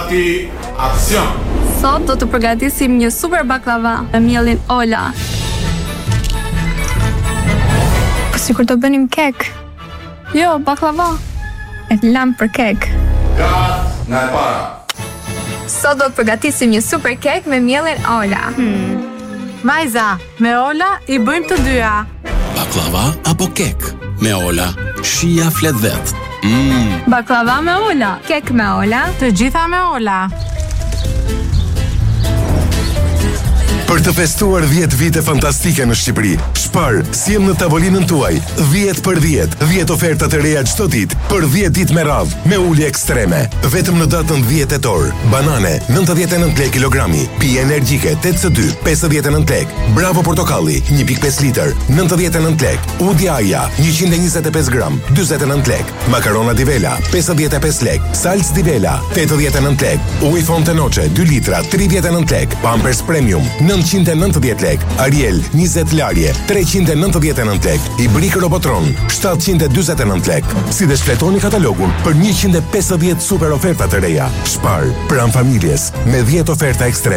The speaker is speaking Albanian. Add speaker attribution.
Speaker 1: Gati, aksion!
Speaker 2: Sot do të përgatisim një super baklava me mielin Ola.
Speaker 3: Po sikur do bënim kek.
Speaker 2: Jo, baklava.
Speaker 3: E lam për kek.
Speaker 1: Gat, nga e para.
Speaker 2: Sot do të përgatisim një super kek me mielin Ola.
Speaker 4: Majza, me Ola i bëjmë të dyja.
Speaker 5: Baklava apo kek? Me Ola, shija flet vet.
Speaker 2: Baklava me Ola, kek me Ola,
Speaker 4: Të gjitha me Ola.
Speaker 6: Për të festuar 10 vite fantastike në Shqipëri, Spar sjell në tavolinën tuaj 10 për 10, 10 oferta të reja çdo ditë për 10 ditë me radhë, me ulje ekstreme. Vetëm në datën 10 tetor, banane 99 lekë kilogrami, pije energjike 8C2 59 lekë, Bravo portokalli 1.5 litër 99 lekë, Udi Aja 125 gram 49 lekë, makarona Di Vela 55 lekë, salc Di Vela 89 lekë, ujë Fonte Noce 2 litra 39 lekë, Pampers Premium 990 lek, Ariel 20 larje 399 lek, Ibrik Robotron 749 lek. Si dhe shfletoni katalogun për 150 super oferta të reja. Spar, pranë familjes, me 10 oferta ekstreme.